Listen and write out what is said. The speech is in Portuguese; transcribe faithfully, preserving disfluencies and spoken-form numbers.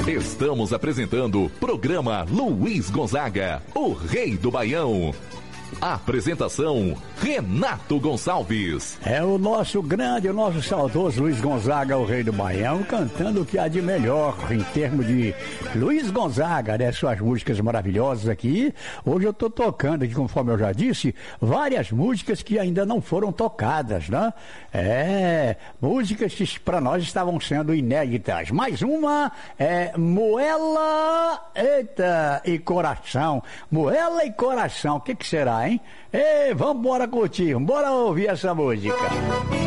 Estamos apresentando programa Luiz Gonzaga, o rei do Baião. Apresentação, Renato Gonçalves. É o nosso grande, o nosso saudoso Luiz Gonzaga, o rei do Baião, cantando o que há de melhor em termos de Luiz Gonzaga, né? Suas músicas maravilhosas aqui. Hoje eu tô tocando aqui, conforme eu já disse, várias músicas que ainda não foram tocadas, né? É, músicas que para nós estavam sendo inéditas. Mais uma é Moela, eita, e Coração. Moela e Coração, o que que será, hein? Ei, vamos embora curtir, bora ouvir essa música.